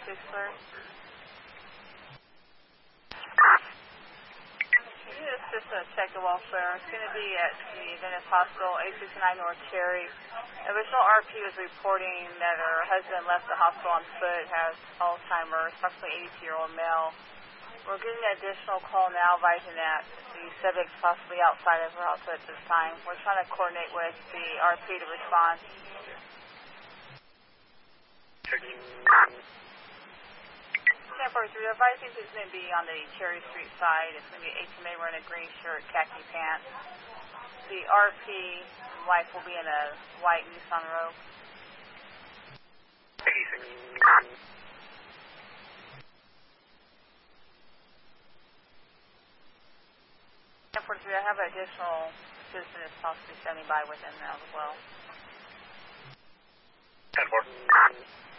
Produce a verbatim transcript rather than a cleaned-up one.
six clear. Can you assist in a check of welfare? It's going to be at the Venice Hospital, eight sixty-nine North Cherry. Original R P was reporting that her husband left the hospital on foot, has Alzheimer's, approximately eighty-two-year-old male. We're getting an additional call now advising that the subject's possibly outside of her house at this time. We're trying to coordinate with the R P to respond. ten forty-three, advising who's going to be on the Cherry Street side. It's going to be eighteen May wearing a green shirt, khaki pants. The R P wife will be in a white Nissan Rogue. ten forty-three, I have an additional citizen that's possibly standing by within now as well. ten four.